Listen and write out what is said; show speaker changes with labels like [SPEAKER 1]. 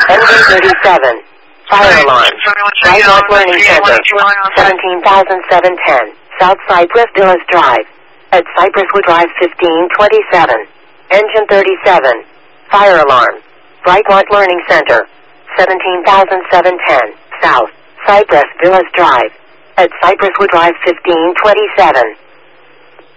[SPEAKER 1] Engine 37. Fire alarm. Whitelock Learning Center. 17,710. South Cypress Villas Drive. At Cypresswood Drive 1527. Engine 37. Fire alarm. Brightmark Learning Center. 17,710. South Cypress Villas Drive. At Cypresswood Drive 1527.